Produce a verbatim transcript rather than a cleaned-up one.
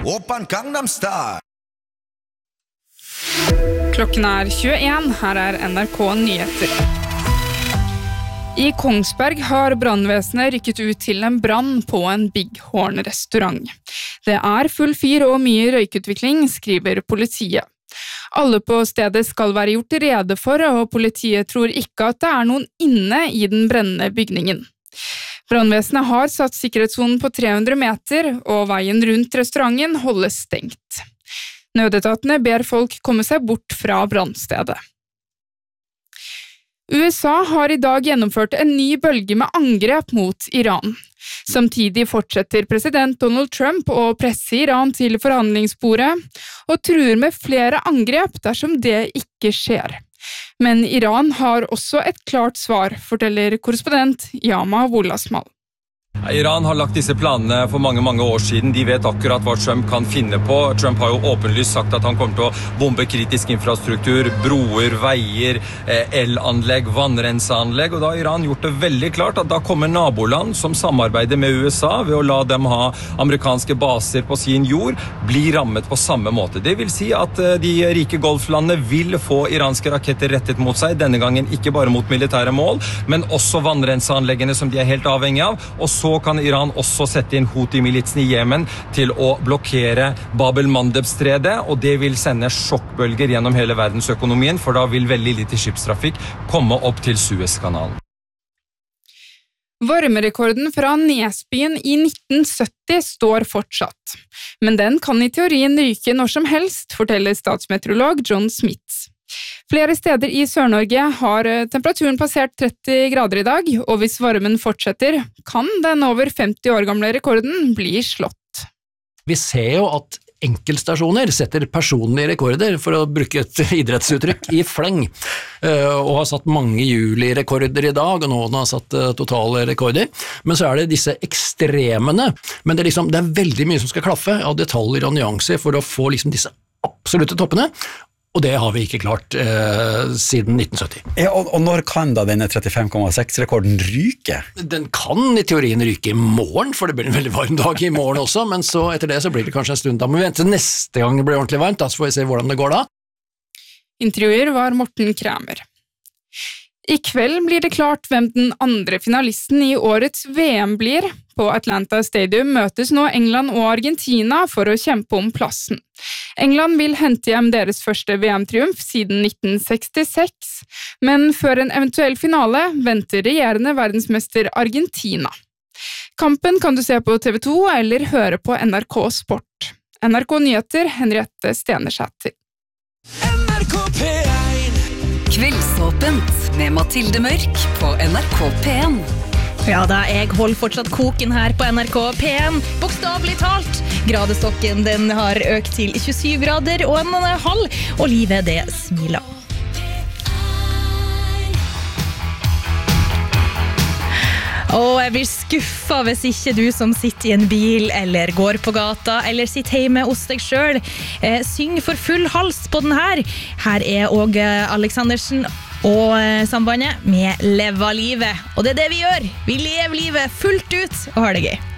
Oppan Gangnam Style. Klokken er tjueen, her er N R K Nyheter. I Kongsberg har brandvesenet rykket ut til en brann på en Big Horn-restaurant. Det er full fyr og mye røykutvikling, skriver politiet. Alle på stedet skal være gjort rede for, og politiet tror ikke at det er noen inne i den brennende bygningen. Brandvesenet har satt sikkerhetssonen på tre hundre meter, og veien rundt restauranten holdes stengt. Nødetatene ber folk komme seg bort fra brannstedet. U S A har i dag gjennomført en ny bølge med angrep mot Iran. Samtidig fortsetter president Donald Trump å presse Iran til forhandlingsbordet, og truer med flere angrep dersom det ikke skjer. Men Iran har også et klart svar, forteller korrespondent Yama Wolasmal. Iran har lagt disse planene for mange, mange år siden. De vet akkurat hva Trump kan finne på. Trump har jo åpenlyst sagt at han kommer til å bombe kritisk infrastruktur, broer, veier, elanlegg, vannrenseanlegg. Og da har Iran gjort det veldig klart at da kommer naboland som samarbeider med U S A ved å la dem ha amerikanske baser på sin jord, bli rammet på samme måte. Det vil si at de rike golflandene vil få iranske raketter rettet mot seg, denne gangen ikke bare mot militære mål, men også vannrenseanleggene som de er helt avhengig av, og så Så kan Iran også sette inn Houthi-militsen i Jemen til å blokkere Bab el-Mandeb-stredet, og det vil sende sjokkbølger gjennom hele verdensøkonomien, for da vil veldig lite skipstrafikk komme opp til Suezkanalen. Varmerekorden fra Nesbyen i nitten sytti står fortsatt, men den kan i teorien ryke når som helst, forteller statsmeteorolog John Smith. Flere steder i Sør-Norge har temperaturen passert tretti grader i dag, og hvis varmen fortsetter, kan den over femti år gamle rekorden bli slått. Vi ser jo at enkeltstasjoner setter personlige rekorder, for å bruke et idrettsuttrykk, i fleng, og har satt mange julirekorder i dag, og noen har satt totale rekorder. Men så er det disse ekstremene, men det er, liksom, det er veldig mye som skal klaffe av detaljer og nyanser for å få liksom disse absolutte toppene, og det har vi ikke klart eh, siden nitten sytti. Ja, og, og når kan da denne trettifem komma seks-rekorden ryke? Den kan i teorien ryke i morgen, for det blir en veldig varm dag i morgen også, men så etter det så blir det kanskje en stund da. Men vi venter neste gang det blir ordentlig varmt, da så får vi se hvordan det går da. Intervjuer var Morten Kramer. I kveld blir det klart hvem den andre finalisten i årets V M blir. På Atlanta Stadium møtes nå England og Argentina for å kjempe om plassen. England vil hente hjem deres første V M-triumf siden nitten sekstiseks, men før en eventuell finale venter regjerende verdensmester Argentina. Kampen kan du se på T V to eller høre på N R K Sport. N R K Nyheter, Henriette Stenersæter. N R K P én Kveldsåpent med Mathilde Mørk på N R K P én. Ja da, jeg holder fortsatt koken her på N R K P én, bokstavlig talt. Gradestokken den har økt til tjuesyv grader og en halv, og livet det smiler. Og jeg blir skuffa hvis ikke du som sitter i en bil eller går på gata eller sitter hjemme hos deg selv eh, syng for full hals på den her. Her er også Aleksandersen og sambandet med Leva livet. Og det er det vi gjør. Vi lever livet fullt ut og har det gøy.